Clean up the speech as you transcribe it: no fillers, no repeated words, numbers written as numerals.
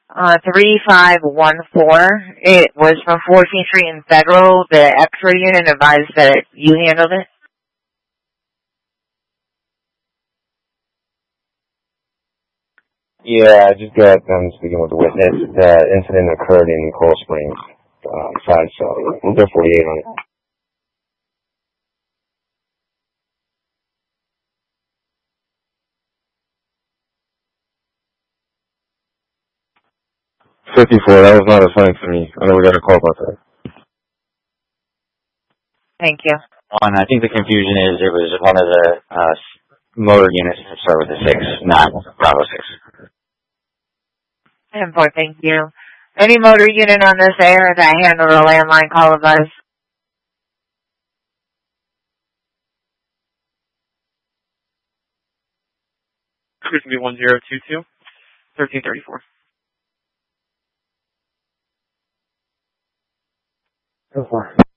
3514. It was from 14th Street and Federal. The X-ray unit advised that you handled it. Yeah, I just got done speaking with the witness. The incident occurred in Coral Springs side, so we'll go 48 on it. $54, that was not assigned to me. I know we got a call about that. Thank you. I think the confusion is it was one of the motor units that start with a 6, not Bravo 6. 10-4, thank you. Any motor unit on this air that handled a landline call of us? It's going to be 1022, 1334. So far.